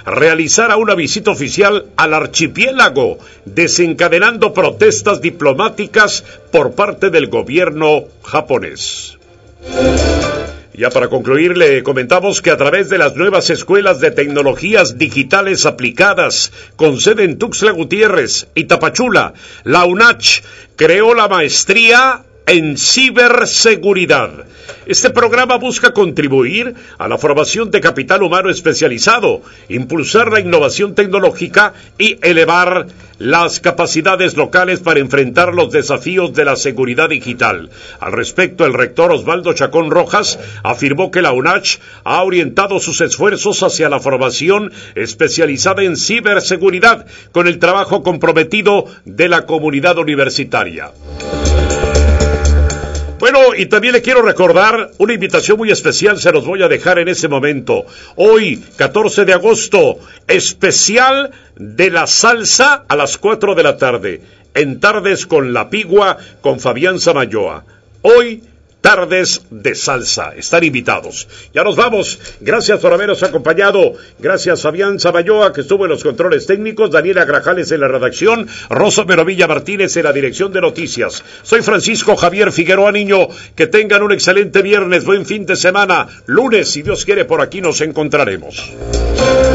realizara una visita oficial al archipiélago, desencadenando protestas diplomáticas por parte del gobierno japonés. Ya para concluir, le comentamos que a través de las nuevas escuelas de tecnologías digitales aplicadas, con sede en Tuxtla Gutiérrez y Tapachula, la UNACH creó la maestría en ciberseguridad. Este programa busca contribuir a la formación de capital humano especializado, impulsar la innovación tecnológica y elevar las capacidades locales para enfrentar los desafíos de la seguridad digital. Al respecto, el rector Osvaldo Chacón Rojas afirmó que la UNACH ha orientado sus esfuerzos hacia la formación especializada en ciberseguridad, con el trabajo comprometido de la comunidad universitaria. Bueno, y también le quiero recordar una invitación muy especial, se los voy a dejar en ese momento. Hoy, 14 de agosto, especial de la salsa a las 4 de la tarde. En Tardes con la Pigua, con Fabián Samayoa. Hoy, Tardes de Salsa. Están invitados. Ya nos vamos. Gracias por habernos acompañado. Gracias Fabián Samayoa, que estuvo en los controles técnicos, Daniela Grajales en la redacción, Rosa Merovilla Martínez en la dirección de noticias. Soy Francisco Javier Figueroa Niño. Que tengan un excelente viernes, buen fin de semana. Lunes, si Dios quiere, por aquí nos encontraremos.